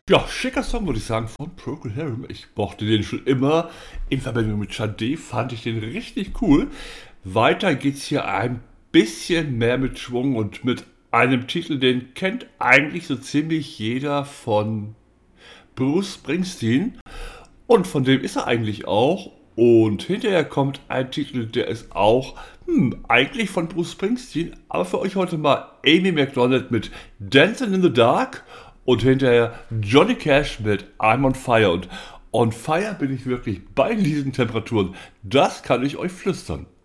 Ja, schicker Song, würde ich sagen, von Procol Harum. Ich mochte den schon immer. In Verbindung mit Sade fand ich den richtig cool. Weiter geht's hier ein bisschen mehr mit Schwung und mit einem Titel, den kennt eigentlich so ziemlich jeder von Bruce Springsteen. Und von dem ist er eigentlich auch. Und hinterher kommt ein Titel, der ist auch eigentlich von Bruce Springsteen. Aber für euch heute mal Amy Macdonald mit Dancing in the Dark. Und hinterher Johnny Cash mit I'm on Fire. Und on Fire bin ich wirklich bei diesen Temperaturen. Das kann ich euch flüstern.